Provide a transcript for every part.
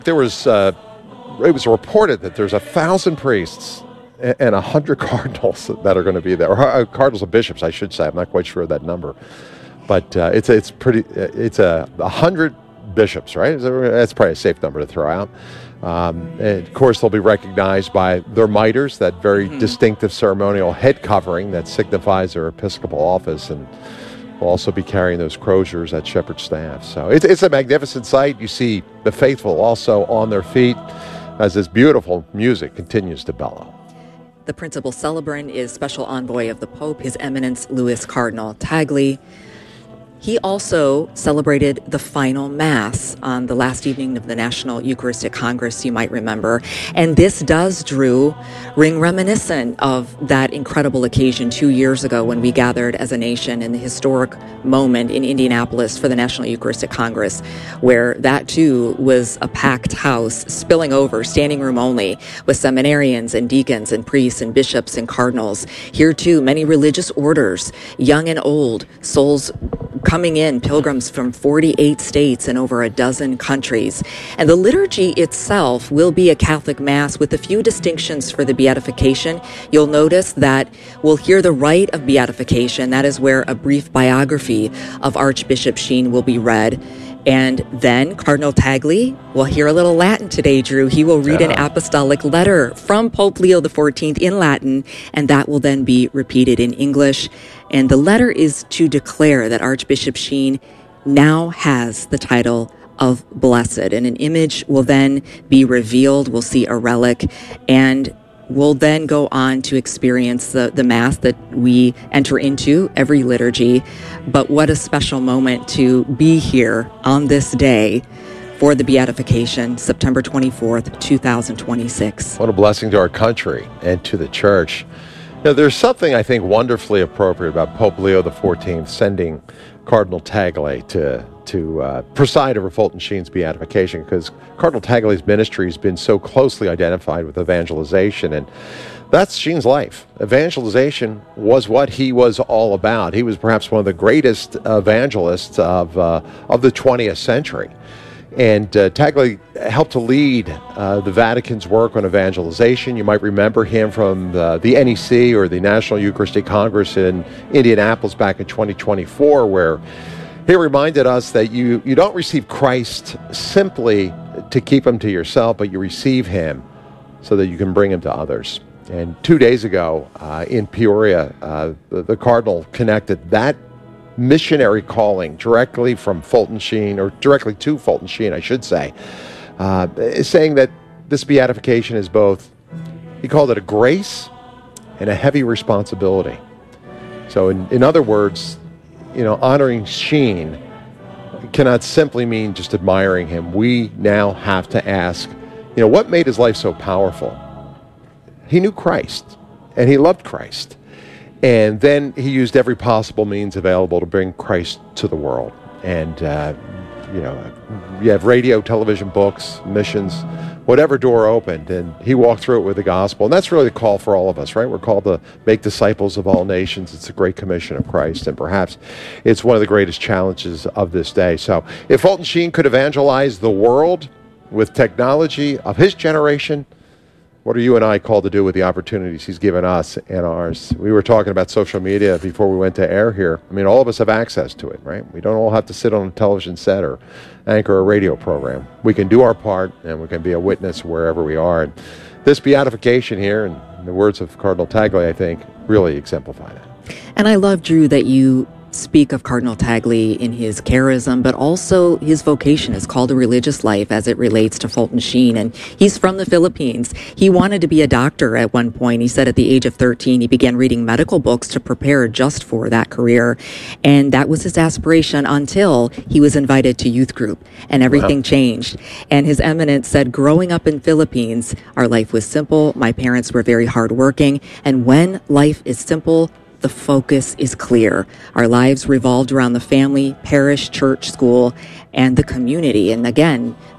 There was, it was reported that there's 1,000 priests and 100 cardinals that are going to be there, or cardinals and bishops, I should say. I'm not quite sure of that number, but it's 100 bishops, right? That's probably a safe number to throw out. And of course, they'll be recognized by their mitres, that very distinctive ceremonial head covering that signifies their episcopal office, and will also be carrying those croziers at shepherd's staff. So it's a magnificent sight. You see the faithful also on their feet as this beautiful music continues to bellow. The principal celebrant is Special Envoy of the Pope, His Eminence Louis Cardinal Tagle. He also celebrated the final Mass on the last evening of the National Eucharistic Congress, you might remember. And this does, Drew, ring reminiscent of that incredible occasion 2 years ago when we gathered as a nation in the historic moment in Indianapolis for the National Eucharistic Congress, where that too was a packed house, spilling over, standing room only, with seminarians and deacons and priests and bishops and cardinals. Here too, many religious orders, young and old, souls coming in, pilgrims from 48 states and over a dozen countries. And the liturgy itself will be a Catholic Mass with a few distinctions for the beatification. You'll notice that we'll hear the rite of beatification. That is where a brief biography of Archbishop Sheen will be read. And then Cardinal Tagle will hear a little Latin today, Drew. He will read an apostolic letter from Pope Leo XIV in Latin, and that will then be repeated in English. And the letter is to declare that Archbishop Sheen now has the title of blessed. And an image will then be revealed. We'll see a relic, and we'll then go on to experience the Mass that we enter into every liturgy. But what a special moment to be here on this day for the beatification, September 24th, 2026. What a blessing to our country and to the Church. You know, there's something I think wonderfully appropriate about Pope Leo XIV sending Cardinal Tagle to preside over Fulton Sheen's beatification, because Cardinal Tagle's ministry has been so closely identified with evangelization, and that's Sheen's life. Evangelization was what he was all about. He was perhaps one of the greatest evangelists of the 20th century. And Tagle helped to lead the Vatican's work on evangelization. You might remember him from the NEC, or the National Eucharistic Congress in Indianapolis back in 2024, where he reminded us that you don't receive Christ simply to keep him to yourself, but you receive him so that you can bring him to others. And 2 days ago in Peoria, the Cardinal connected that missionary calling directly from Fulton Sheen, or directly to Fulton Sheen, I should say, saying that this beatification is both, he called it a grace and a heavy responsibility. So in other words, you know, honoring Sheen cannot simply mean just admiring him. We now have to ask, you know, what made his life so powerful? He knew Christ, and he loved Christ. And then he used every possible means available to bring Christ to the world. And, you know, you have radio, television, books, missions, whatever door opened, and he walked through it with the gospel. And that's really the call for all of us, right? We're called to make disciples of all nations. It's the great commission of Christ, and perhaps it's one of the greatest challenges of this day. So if Fulton Sheen could evangelize the world with technology of his generation, what are you and I called to do with the opportunities he's given us and ours? We were talking about social media before we went to air here. I mean, all of us have access to it, right? We don't all have to sit on a television set or anchor a radio program. We can do our part, and we can be a witness wherever we are. And this beatification here, and the words of Cardinal Tagle, I think, really exemplify that. And I love, Drew, that you speak of Cardinal Tagle in his charism, but also his vocation is called a religious life as it relates to Fulton Sheen. And he's from the Philippines. He wanted to be a doctor at one point. He said at the age of 13, he began reading medical books to prepare just for that career. And that was his aspiration until he was invited to youth group, and everything changed. And His Eminence said, growing up in Philippines, our life was simple. My parents were very hardworking. And when life is simple, the focus is clear. Our lives revolved around the family, parish, church, school, and the community. And again,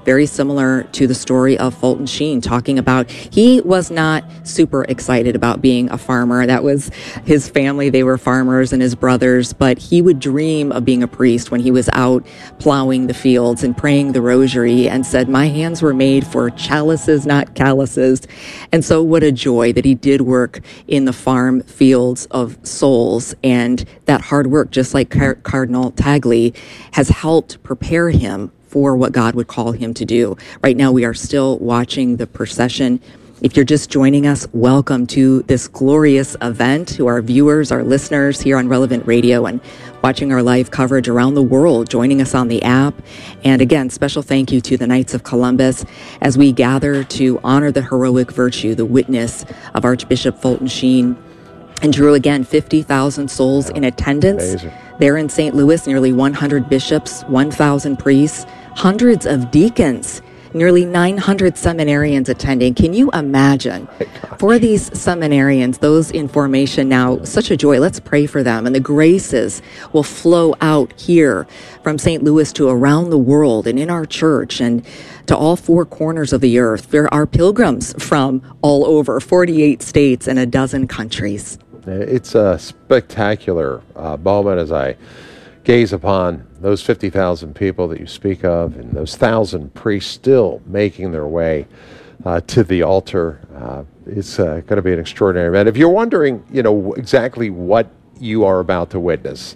very similar to the story of Fulton Sheen, talking about he was not super excited about being a farmer. That was his family. They were farmers and his brothers, but he would dream of being a priest when he was out plowing the fields and praying the rosary, and said, my hands were made for chalices, not calluses. And so what a joy that he did work in the farm fields of souls. And that hard work, just like Cardinal Tagle, has helped prepare him for what God would call him to do. Right now, we are still watching the procession. If you're just joining us, welcome to this glorious event. To our viewers, our listeners here on Relevant Radio and watching our live coverage around the world, joining us on the app. And again, special thank you to the Knights of Columbus as we gather to honor the heroic virtue, the witness of Archbishop Fulton Sheen. And Drew, again, 50,000 souls in attendance. Amazing. There in St. Louis, nearly 100 bishops, 1,000 priests, hundreds of deacons, nearly 900 seminarians attending. Can you imagine? For these seminarians, those in formation now, such a joy. Let's pray for them. And the graces will flow out here from St. Louis to around the world and in our church and to all four corners of the earth. There are pilgrims from all over 48 states and a dozen countries. It's a spectacular moment as I gaze upon those 50,000 people that you speak of and those 1,000 priests still making their way to the altar. It's going to be an extraordinary event. If you're wondering, exactly what you are about to witness,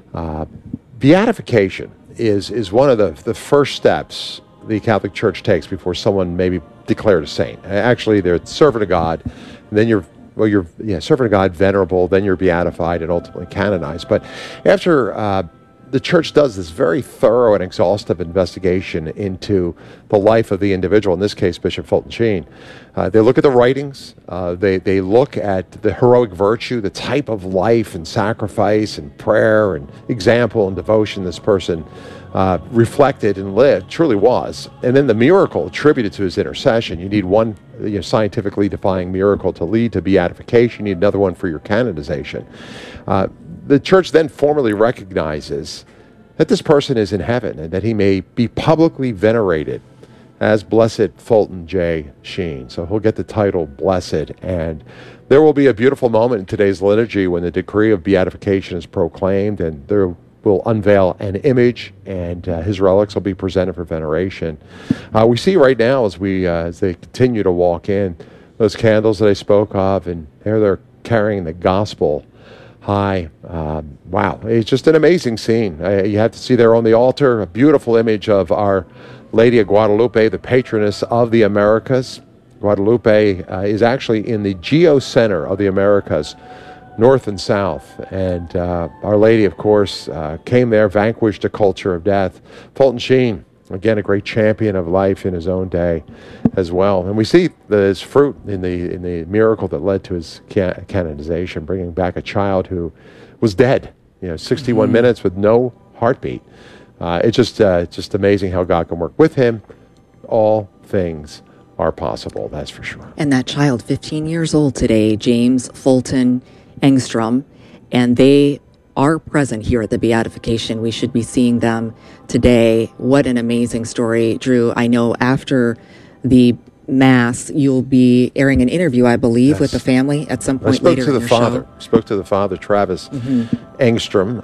beatification is one of the first steps the Catholic Church takes before someone may be declared a saint. Actually, they're servant of God, and then you're servant of God, venerable, then you're beatified and ultimately canonized. But after the Church does this very thorough and exhaustive investigation into the life of the individual, in this case, Bishop Fulton Sheen, they look at the writings, they look at the heroic virtue, the type of life and sacrifice and prayer and example and devotion this person reflected and lived, truly was. And then the miracle attributed to his intercession. You need one scientifically defined miracle to lead to beatification. You need another one for your canonization. The Church then formally recognizes that this person is in heaven and that he may be publicly venerated as Blessed Fulton J. Sheen. So he'll get the title Blessed. And there will be a beautiful moment in today's liturgy when the decree of beatification is proclaimed, and there will unveil an image, and his relics will be presented for veneration. We see right now as they continue to walk in, those candles that I spoke of, and there they're carrying the gospel high. Wow, it's just an amazing scene. You have to see there on the altar a beautiful image of Our Lady of Guadalupe, the patroness of the Americas. Guadalupe is actually in the geocenter of the Americas, north and south. And Our Lady, of course, came there, vanquished a culture of death. Fulton Sheen, again, a great champion of life in his own day as well. And we see his fruit in the miracle that led to his canonization, bringing back a child who was dead, 61 minutes with no heartbeat. It's just amazing how God can work with him. All things are possible, that's for sure. And that child, 15 years old today, James Fulton Engstrom, and they are present here at the beatification. We should be seeing them today. What an amazing story, Drew. I know after the Mass, you'll be airing an interview, I believe, with the family at some point later in your show. Spoke to the father, Travis Engstrom.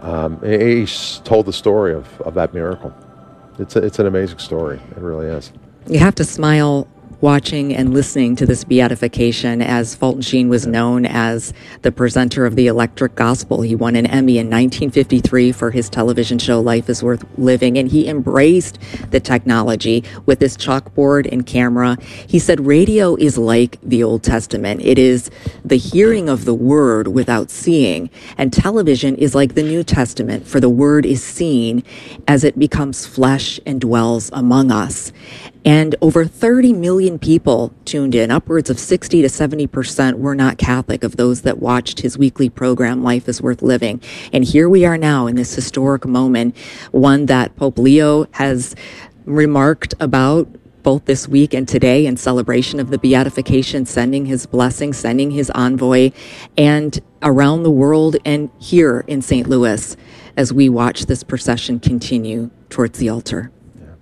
He told the story of that miracle. It's an amazing story. It really is. You have to smile watching and listening to this beatification, as Fulton Sheen was known as the presenter of the Electric Gospel. He won an Emmy in 1953 for his television show Life is Worth Living, and he embraced the technology with this chalkboard and camera. He said radio is like the Old Testament. It is the hearing of the word without seeing, and television is like the New Testament, for the word is seen as it becomes flesh and dwells among us. And over 30 million people tuned in. Upwards of 60 to 70% were not Catholic of those that watched his weekly program, Life is Worth Living. And here we are now in this historic moment, one that Pope Leo has remarked about both this week and today in celebration of the beatification, sending his blessing, sending his envoy, and around the world and here in St. Louis as we watch this procession continue towards the altar.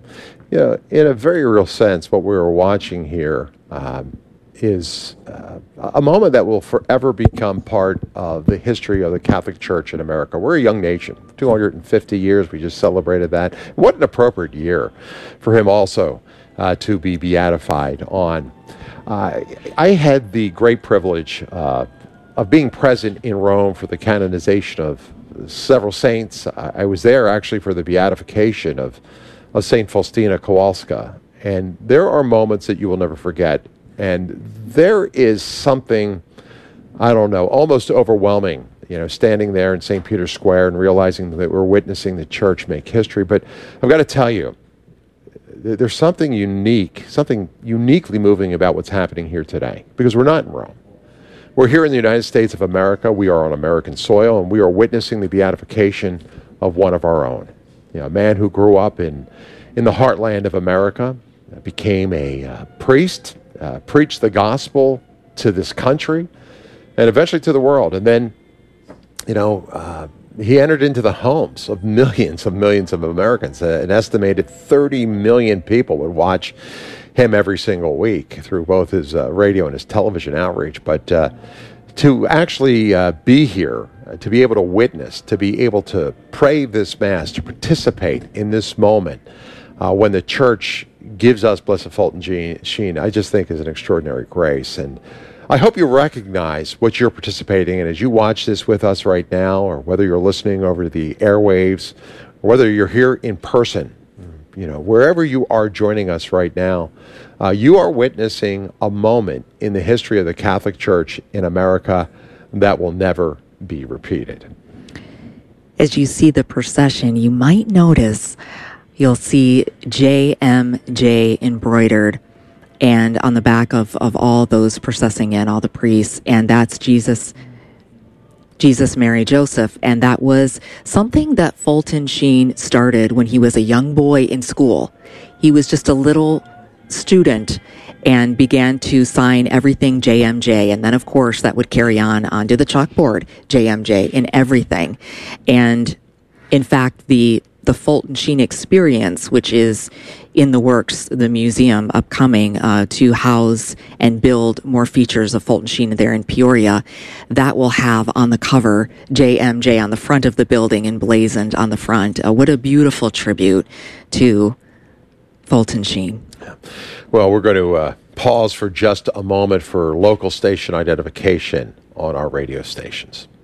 In a very real sense, what we were watching here is a moment that will forever become part of the history of the Catholic Church in America. We're a young nation, 250 years, we just celebrated that. What an appropriate year for him also to be beatified on. I had the great privilege of being present in Rome for the canonization of several saints. I was there actually for the beatification of St. Faustina Kowalska. And there are moments that you will never forget. And there is something, I don't know, almost overwhelming, standing there in St. Peter's Square and realizing that we're witnessing the church make history. But I've got to tell you, there's something unique, something uniquely moving about what's happening here today, because we're not in Rome. We're here in the United States of America. We are on American soil, and we are witnessing the beatification of one of our own. A man who grew up in the heartland of America, became a priest, preached the gospel to this country, and eventually to the world. And then, he entered into the homes of millions of Americans. An estimated 30 million people would watch him every single week through both his radio and his television outreach. But to actually be here, to be able to witness, to be able to pray this Mass, to participate in this moment when the Church gives us Blessed Fulton Sheen, I just think is an extraordinary grace. And I hope you recognize what you're participating in as you watch this with us right now, or whether you're listening over the airwaves, or whether you're here in person. Wherever you are joining us right now, you are witnessing a moment in the history of the Catholic Church in America that will never be repeated. As you see the procession, you might notice you'll see JMJ embroidered and on the back of all those processing in, all the priests, and that's Jesus, Mary, Joseph. And that was something that Fulton Sheen started when he was a young boy in school. He was just a little student and began to sign everything JMJ. And then, of course, that would carry on onto the chalkboard, JMJ, in everything. And in fact, the Fulton Sheen Experience, which is in the works, the museum upcoming to house and build more features of Fulton Sheen there in Peoria, that will have on the cover JMJ on the front of the building, emblazoned on the front. What a beautiful tribute to Fulton Sheen. Well, we're going to pause for just a moment for local station identification on our radio stations.